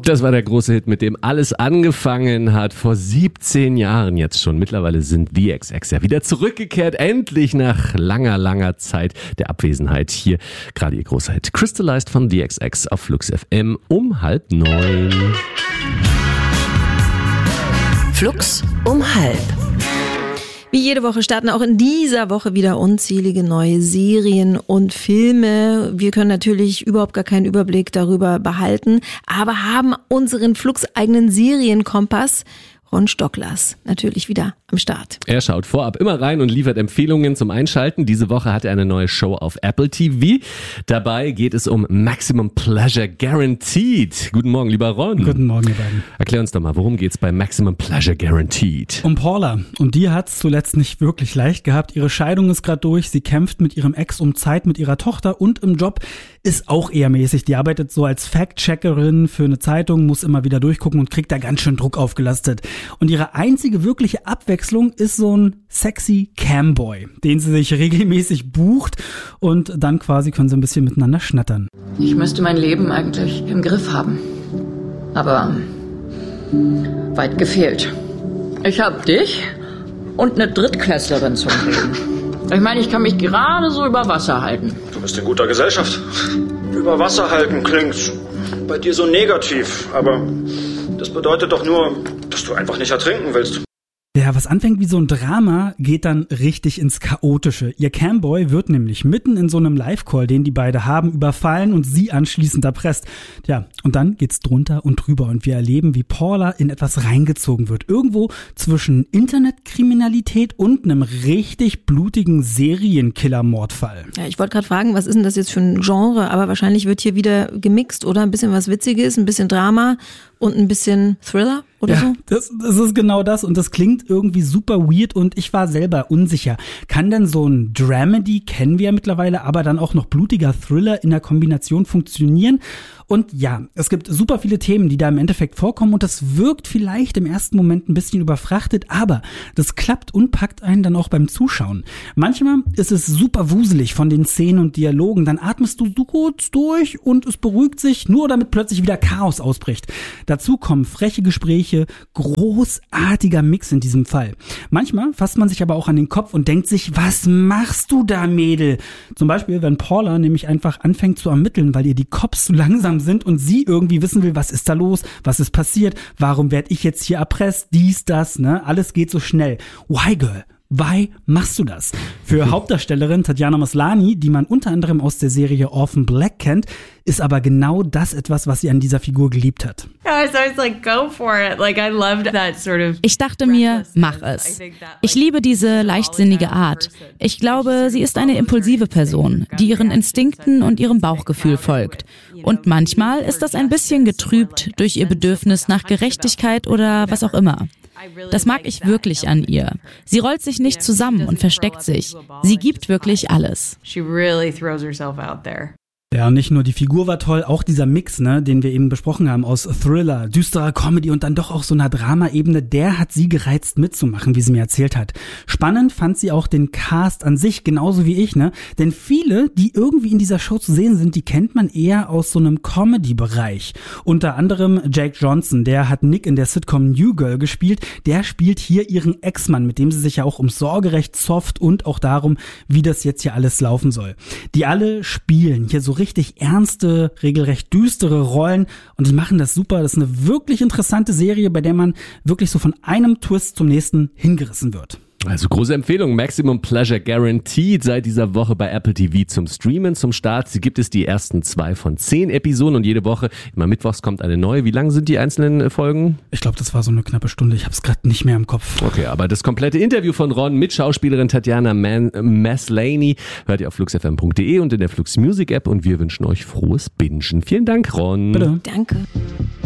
Das war der große Hit, mit dem alles angefangen hat, vor 17 Jahren jetzt schon. Mittlerweile sind The XX ja wieder zurückgekehrt, endlich nach langer, langer Zeit der Abwesenheit. Hier gerade ihr großer Hit Crystallized von The XX auf Flux FM um 8:30. Flux um 8:30. Wie jede Woche starten auch in dieser Woche wieder unzählige neue Serien und Filme. Wir können natürlich überhaupt gar keinen Überblick darüber behalten, aber haben unseren Flux-eigenen Serienkompass. Ron Stocklers natürlich wieder am Start. Er schaut vorab immer rein und liefert Empfehlungen zum Einschalten. Diese Woche hat er eine neue Show auf Apple TV. Dabei geht es um Maximum Pleasure Guaranteed. Guten Morgen, lieber Ron. Guten Morgen, ihr beiden. Erklär uns doch mal, worum geht's bei Maximum Pleasure Guaranteed? Um Paula. Und die hat's zuletzt nicht wirklich leicht gehabt. Ihre Scheidung ist gerade durch. Sie kämpft mit ihrem Ex um Zeit mit ihrer Tochter und im Job ist auch eher mäßig. Die arbeitet so als Fact-Checkerin für eine Zeitung, muss immer wieder durchgucken und kriegt da ganz schön Druck aufgelastet. Und ihre einzige wirkliche Abwechslung ist so ein sexy Camboy, den sie sich regelmäßig bucht und dann quasi können sie ein bisschen miteinander schnattern. Ich müsste mein Leben eigentlich im Griff haben. Aber weit gefehlt. Ich hab dich und eine Drittklässlerin zum Reden. Ich meine, ich kann mich gerade so über Wasser halten. Du bist in guter Gesellschaft. Über Wasser halten klingt bei dir so negativ, aber das bedeutet doch nur, dass du einfach nicht ertrinken willst. Ja, was anfängt wie so ein Drama, geht dann richtig ins Chaotische. Ihr Camboy wird nämlich mitten in so einem Live-Call, den die beide haben, überfallen und sie anschließend erpresst. Ja, und dann geht's drunter und drüber und wir erleben, wie Paula in etwas reingezogen wird. Irgendwo zwischen Internetkriminalität und einem richtig blutigen Serienkiller-Mordfall. Ja, ich wollte gerade fragen, was ist denn das jetzt für ein Genre? Aber wahrscheinlich wird hier wieder gemixt, oder? Ein bisschen was Witziges, ein bisschen Drama und ein bisschen Thriller oder so? Das ist genau das und das klingt irgendwie super weird und ich war selber unsicher. Kann denn so ein Dramedy, kennen wir ja mittlerweile, aber dann auch noch blutiger Thriller in der Kombination funktionieren? Und ja, es gibt super viele Themen, die da im Endeffekt vorkommen und das wirkt vielleicht im ersten Moment ein bisschen überfrachtet, aber das klappt und packt einen dann auch beim Zuschauen. Manchmal ist es super wuselig von den Szenen und Dialogen, dann atmest du so kurz durch und es beruhigt sich, nur damit plötzlich wieder Chaos ausbricht. Dazu kommen freche Gespräche, großartiger Mix in diesem Fall. Manchmal fasst man sich aber auch an den Kopf und denkt sich, was machst du da, Mädel? Zum Beispiel, wenn Paula nämlich einfach anfängt zu ermitteln, weil ihr die Cops zu langsam sind und sie irgendwie wissen will, was ist da los, was ist passiert, warum werde ich jetzt hier erpresst, dies, das, ne? Alles geht so schnell. Why, girl? Why machst du das? Für Hauptdarstellerin Tatiana Maslany, die man unter anderem aus der Serie Orphan Black kennt, ist aber genau das etwas, was sie an dieser Figur geliebt hat. Ich dachte mir, mach es. Ich liebe diese leichtsinnige Art. Ich glaube, sie ist eine impulsive Person, die ihren Instinkten und ihrem Bauchgefühl folgt. Und manchmal ist das ein bisschen getrübt durch ihr Bedürfnis nach Gerechtigkeit oder was auch immer. Das mag ich wirklich an ihr. Sie rollt sich nicht zusammen und versteckt sich. Sie gibt wirklich alles. Ja, und nicht nur die Figur war toll, auch dieser Mix, ne, den wir eben besprochen haben, aus Thriller, düsterer Comedy und dann doch auch so einer Drama-Ebene, der hat sie gereizt mitzumachen, wie sie mir erzählt hat. Spannend fand sie auch den Cast an sich, genauso wie ich, ne, denn viele, die irgendwie in dieser Show zu sehen sind, die kennt man eher aus so einem Comedy-Bereich. Unter anderem Jake Johnson, der hat Nick in der Sitcom New Girl gespielt, der spielt hier ihren Ex-Mann, mit dem sie sich ja auch ums Sorgerecht zofft und auch darum, wie das jetzt hier alles laufen soll. Die alle spielen hier so richtig ernste, regelrecht düstere Rollen und die machen das super. Das ist eine wirklich interessante Serie, bei der man wirklich so von einem Twist zum nächsten hingerissen wird. Also große Empfehlung, Maximum Pleasure Guaranteed seit dieser Woche bei Apple TV zum Streamen, zum Start. Sie gibt es die ersten 2 von 10 Episoden und jede Woche, immer mittwochs kommt eine neue. Wie lang sind die einzelnen Folgen? Ich glaube, das war so eine knappe Stunde. Ich habe es gerade nicht mehr im Kopf. Okay, aber das komplette Interview von Ron mit Schauspielerin Tatiana Maslany hört ihr auf fluxfm.de und in der Flux Music App und wir wünschen euch frohes Bingen. Vielen Dank, Ron. Bitte. Danke.